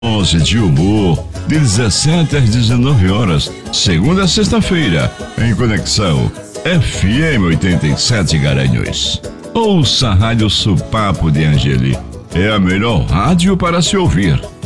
11 de humor, de 17 às 19 horas, segunda a sexta-feira, em Conexão FM 87 Garanhuns. Ouça a Rádio Supapo de Angeli. É a melhor rádio para se ouvir.